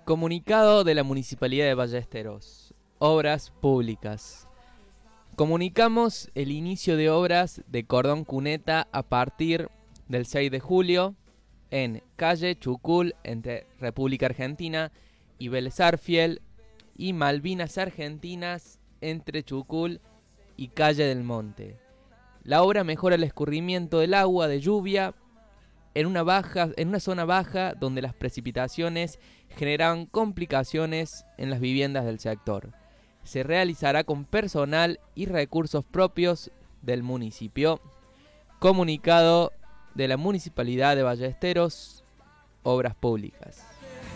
Comunicado de la Municipalidad de Ballesteros. Obras públicas. Comunicamos el inicio de obras de cordón cuneta a partir del 6 de julio en calle Chucul entre República Argentina y Vélez Arfiel y Malvinas Argentinas entre Chucul y Calle del Monte. La obra mejora el escurrimiento del agua de lluvia en una zona baja donde las precipitaciones generan complicaciones en las viviendas del sector. Se realizará con personal y recursos propios del municipio. Comunicado de la Municipalidad de Ballesteros, Obras Públicas.